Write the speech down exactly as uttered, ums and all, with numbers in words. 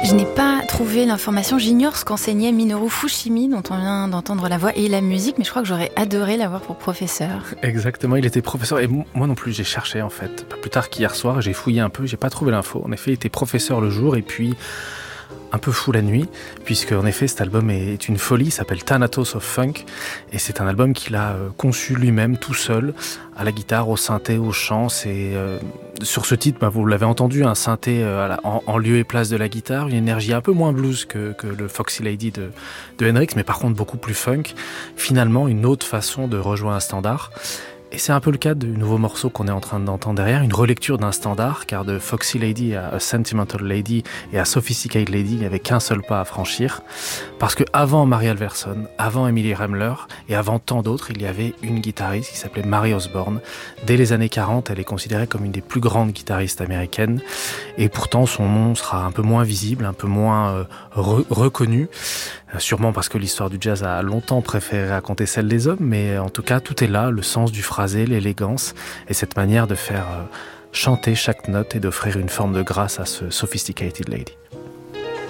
Je n'ai pas trouvé l'information, j'ignore ce qu'enseignait Minoru Fushimi, dont on vient d'entendre la voix et la musique, mais je crois que j'aurais adoré l'avoir pour professeur. Exactement, il était professeur, et moi non plus, j'ai cherché en fait. Pas plus tard qu'hier soir, j'ai fouillé un peu, j'ai pas trouvé l'info. En effet, il était professeur le jour, et puis un peu fou la nuit, puisque en effet cet album est une folie, il s'appelle Thanatos of Funk, et c'est un album qu'il a conçu lui-même tout seul, à la guitare, au synthé, au chant. C'est, euh, sur ce titre, bah, vous l'avez entendu, un synthé euh, en, en lieu et place de la guitare, une énergie un peu moins blues que, que le Foxy Lady de, de Hendrix, mais par contre beaucoup plus funk. Finalement, une autre façon de rejouer un standard. Et c'est un peu le cas du nouveau morceau qu'on est en train d'entendre derrière, une relecture d'un standard, car de Foxy Lady à A Sentimental Lady et à Sophisticated Lady, il n'y avait qu'un seul pas à franchir. Parce que avant Mary Alverson, avant Emily Remler et avant tant d'autres, il y avait une guitariste qui s'appelait Mary Osborne. Dès les années quarante, elle est considérée comme une des plus grandes guitaristes américaines. Et pourtant, son nom sera un peu moins visible, un peu moins euh, re- reconnu. Euh, sûrement parce que l'histoire du jazz a longtemps préféré raconter celle des hommes, mais en tout cas, tout est là, le sens du phrasé, l'élégance et cette manière de faire euh, chanter chaque note et d'offrir une forme de grâce à ce Sophisticated Lady.